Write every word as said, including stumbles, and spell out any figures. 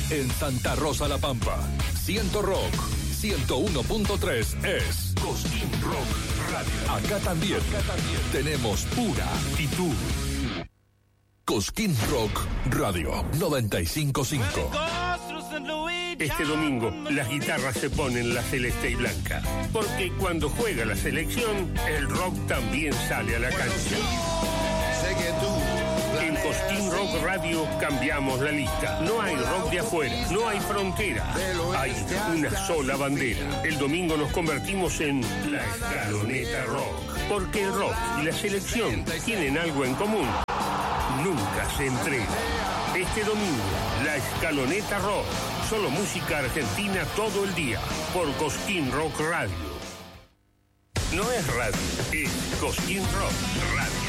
En Santa Rosa La Pampa, Ciento Rock, ciento uno punto tres es Cosquín Rock Radio. Acá también, acá también tenemos pura actitud. Cosquín Rock Radio noventa y cinco punto cinco. Este domingo las guitarras se ponen la celeste y blanca, porque cuando juega la selección, el rock también sale a la cancha. En Cosquín Rock Radio cambiamos la lista. No hay rock de afuera, no hay frontera, hay una sola bandera. El domingo nos convertimos en la Escaloneta Rock, porque el rock y la selección tienen algo en común: nunca se entrega. Este domingo, la Escaloneta Rock, solo música argentina todo el día, por Cosquín Rock Radio. No es radio, es Cosquín Rock Radio.